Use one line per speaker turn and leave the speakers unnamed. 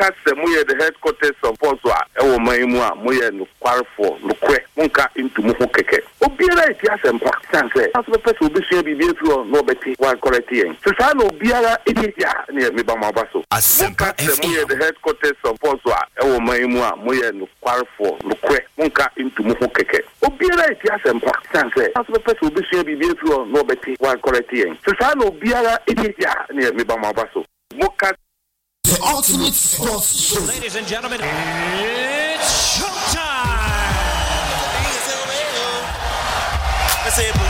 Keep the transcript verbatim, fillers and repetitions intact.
Muka se muye the headquarters of Boswa, ewo maimua, muye no quarfo, no que, munka into muho keke. Obiara iti asempa, sanse, as the person will be sure be beautiful, no betty, one correcting. Susano Biara, idia, near me bamabaso. Muka se muye the headquarters of Boswa, ewo maimua, muye no quarfo, no que, munka into muho keke. Obiara iti asempa, sanse, as the person will be sure be beautiful, no betty, one correcting. Susano Biara, idia, near me bamabaso. Muka.
The ultimate sports show.
Ladies and gentlemen, it's showtime!